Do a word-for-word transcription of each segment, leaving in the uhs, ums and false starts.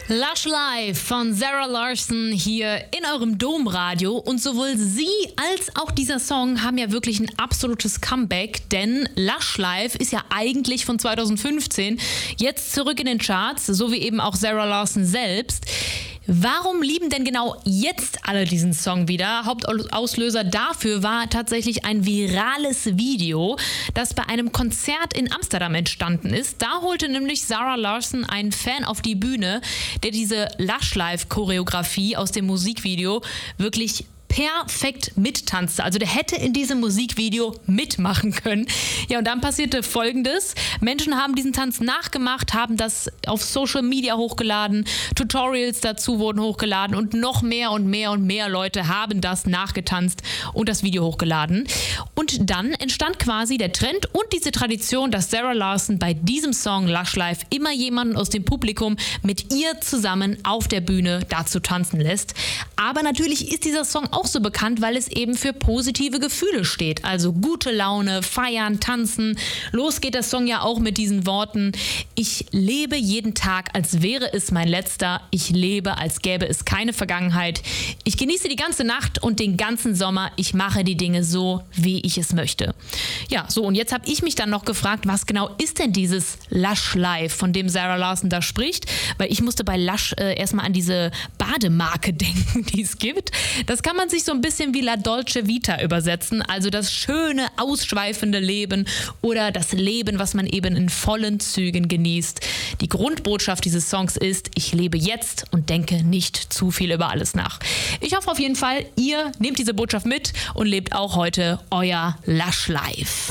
Lush Live von Zara Larsson hier in eurem Domradio. Und sowohl sie als auch dieser Song haben ja wirklich ein absolutes Comeback, denn Lush Live ist ja eigentlich von zwanzig fünfzehn, jetzt zurück in den Charts, so wie eben auch Zara Larsson selbst. Warum lieben denn genau jetzt alle diesen Song wieder? Hauptauslöser dafür war tatsächlich ein virales Video, das bei einem Konzert in Amsterdam entstanden ist. Da holte nämlich Zara Larsson einen Fan auf die Bühne, der diese Lush Live Choreografie aus dem Musikvideo wirklich perfekt mittanzte. Also der hätte in diesem Musikvideo mitmachen können. Ja, und dann passierte Folgendes. Menschen haben diesen Tanz nachgemacht, haben das auf Social Media hochgeladen, Tutorials dazu wurden hochgeladen und noch mehr und mehr und mehr Leute haben das nachgetanzt und das Video hochgeladen. Und dann entstand quasi der Trend und diese Tradition, dass Zara Larsson bei diesem Song Lush Live immer jemanden aus dem Publikum mit ihr zusammen auf der Bühne dazu tanzen lässt. Aber natürlich ist dieser Song auch so bekannt, weil es eben für positive Gefühle steht. Also gute Laune, feiern, tanzen. Los geht der Song ja auch mit diesen Worten: Ich lebe jeden Tag, als wäre es mein letzter. Ich lebe, als gäbe es keine Vergangenheit. Ich genieße die ganze Nacht und den ganzen Sommer. Ich mache die Dinge so, wie ich es möchte. Ja, so, und jetzt habe ich mich dann noch gefragt, was genau ist denn dieses Lush Live, von dem Zara Larsson da spricht? Weil ich musste bei Lush äh, erstmal an diese Bademarke denken, die es gibt. Das kann man sich so ein bisschen wie La Dolce Vita übersetzen, also das schöne, ausschweifende Leben oder das Leben, was man eben in vollen Zügen genießt. Die Grundbotschaft dieses Songs ist: Ich lebe jetzt und denke nicht zu viel über alles nach. Ich hoffe auf jeden Fall, ihr nehmt diese Botschaft mit und lebt auch heute euer Lush Life.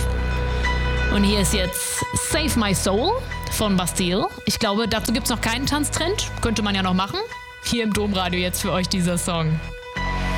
Und hier ist jetzt Save My Soul von Bastille. Ich glaube, dazu gibt es noch keinen Tanztrend. Könnte man ja noch machen. Hier im Domradio jetzt für euch dieser Song.